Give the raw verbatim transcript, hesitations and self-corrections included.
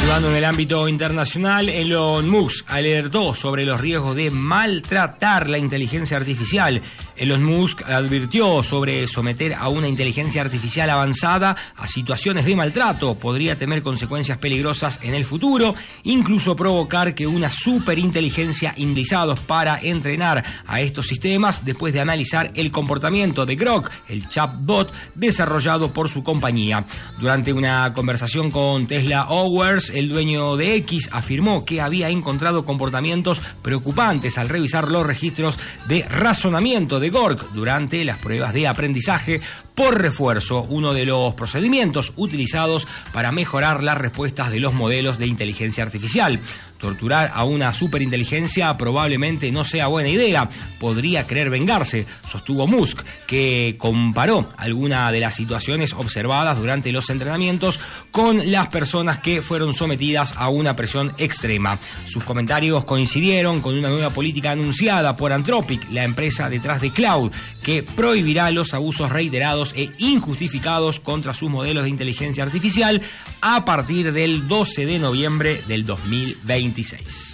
Continuando en el ámbito internacional, Elon Musk alertó sobre los riesgos de maltratar la inteligencia artificial. Elon Musk advirtió sobre someter a una inteligencia artificial avanzada a situaciones de maltrato. Podría tener consecuencias peligrosas en el futuro, incluso provocar que una superinteligencia utilizados para entrenar a estos sistemas después de analizar el comportamiento de Grok, el chatbot desarrollado por su compañía. Durante una conversación con Tesla Hours, el dueño de X afirmó que había encontrado comportamientos preocupantes al revisar los registros de razonamiento de Grok durante las pruebas de aprendizaje por refuerzo, uno de los procedimientos utilizados para mejorar las respuestas de los modelos de inteligencia artificial. Torturar a una superinteligencia probablemente no sea buena idea, podría querer vengarse, sostuvo Musk, que comparó algunas de las situaciones observadas durante los entrenamientos con las personas que fueron sometidas a una presión extrema. Sus comentarios coincidieron con una nueva política anunciada por Anthropic, la empresa detrás de Cloud, que prohibirá los abusos reiterados e injustificados contra sus modelos de inteligencia artificial a partir del doce de noviembre del dos mil veintiséis.